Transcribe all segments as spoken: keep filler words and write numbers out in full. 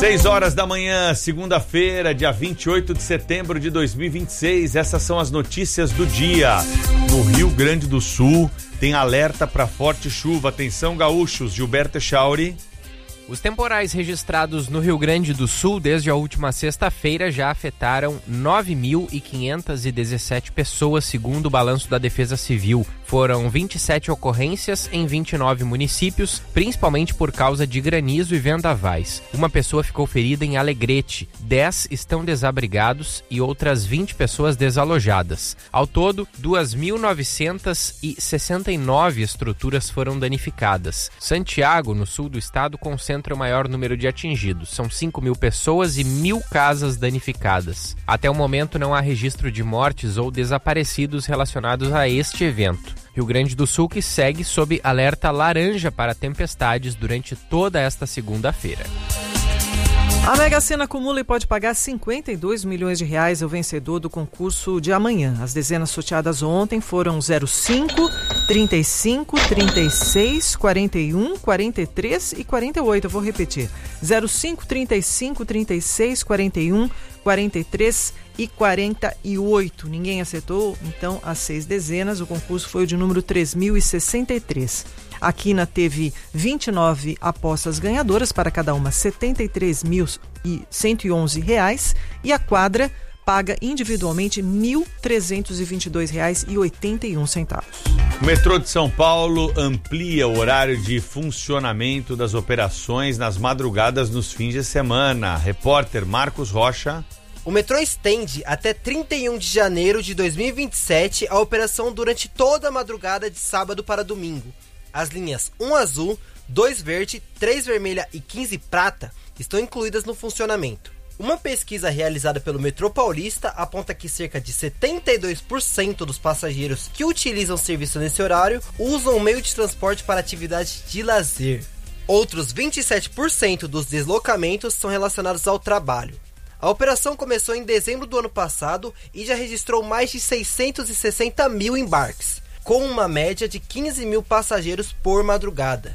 seis horas da manhã, segunda-feira, dia vinte e oito de setembro de dois mil e vinte e seis. Essas são as notícias do dia. No Rio Grande do Sul, tem alerta para forte chuva. Atenção, gaúchos. Gilberto Echauri. Os temporais registrados no Rio Grande do Sul desde a última sexta-feira já afetaram nove mil quinhentas e dezessete pessoas, segundo o balanço da Defesa Civil. Foram vinte e sete ocorrências em vinte e nove municípios, principalmente por causa de granizo e vendavais. Uma pessoa ficou ferida em Alegrete, dez estão desabrigados e outras vinte pessoas desalojadas. Ao todo, duas mil novecentas e sessenta e nove estruturas foram danificadas. Santiago, no sul do estado, concentra o maior número de atingidos. São cinco mil pessoas e mil casas danificadas. Até o momento não há registro de mortes ou desaparecidos relacionados a este evento. Rio Grande do Sul que segue sob alerta laranja para tempestades durante toda esta segunda-feira. A Mega Sena acumula e pode pagar cinquenta e dois milhões de reais ao vencedor do concurso de amanhã. As dezenas sorteadas ontem foram zero cinco, trinta e cinco, trinta e seis, quarenta e um, quarenta e três e quarenta e oito. Eu vou repetir. zero cinco, trinta e cinco, trinta e seis, quarenta e um, quarenta e três e quarenta e oito. Ninguém acertou, então, as seis dezenas. O concurso foi o de número três mil e sessenta e três. A Quina teve vinte e nove apostas ganhadoras, para cada uma setenta e três mil cento e onze reais, e a quadra paga individualmente mil trezentos e vinte e dois reais e oitenta e um centavos. O metrô de São Paulo amplia o horário de funcionamento das operações nas madrugadas nos fins de semana. Repórter Marcos Rocha. O metrô estende até trinta e um de janeiro de dois mil e vinte e sete a operação durante toda a madrugada de sábado para domingo. As linhas um azul, dois verde, três vermelha e quinze prata estão incluídas no funcionamento. Uma pesquisa realizada pelo Metrô Paulista aponta que cerca de setenta e dois por cento dos passageiros que utilizam o serviço nesse horário usam o meio de transporte para atividades de lazer. Outros vinte e sete por cento dos deslocamentos são relacionados ao trabalho. A operação começou em dezembro do ano passado e já registrou mais de seiscentos e sessenta mil embarques, com uma média de quinze mil passageiros por madrugada.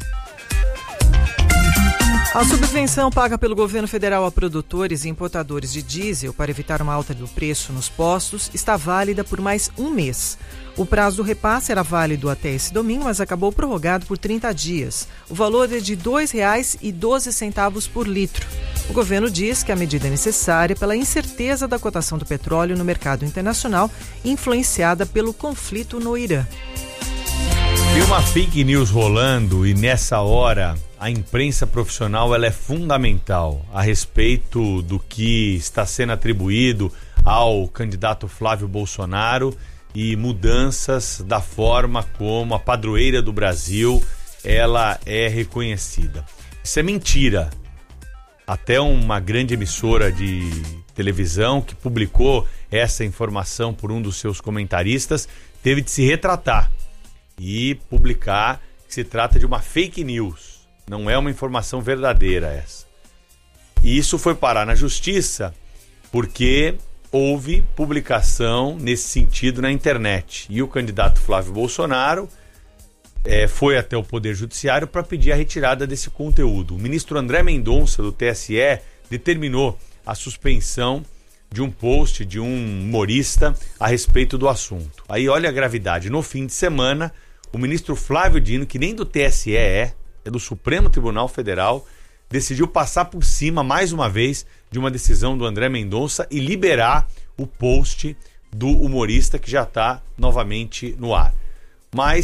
A subvenção paga pelo governo federal a produtores e importadores de diesel para evitar uma alta do preço nos postos está válida por mais um mês. O prazo do repasse era válido até esse domingo, mas acabou prorrogado por trinta dias. O valor é de dois reais e doze centavos por litro. O governo diz que a medida é necessária pela incerteza da cotação do petróleo no mercado internacional, influenciada pelo conflito no Irã. Tem uma fake news rolando e nessa hora a imprensa profissional ela é fundamental a respeito do que está sendo atribuído ao candidato Flávio Bolsonaro e mudanças da forma como a padroeira do Brasil ela é reconhecida. Isso é mentira. Até uma grande emissora de televisão que publicou essa informação por um dos seus comentaristas teve de se retratar e publicar que se trata de uma fake news. Não é uma informação verdadeira essa. E isso foi parar na justiça porque houve publicação nesse sentido na internet. E o candidato Flávio Bolsonaro é, foi até o Poder Judiciário para pedir a retirada desse conteúdo. O ministro André Mendonça, do T S E, determinou a suspensão de um post de um humorista a respeito do assunto. Aí olha a gravidade. No fim de semana, o ministro Flávio Dino, que nem do T S E é, é do Supremo Tribunal Federal, decidiu passar por cima, mais uma vez, de uma decisão do André Mendonça e liberar o post do humorista que já está novamente no ar. Mas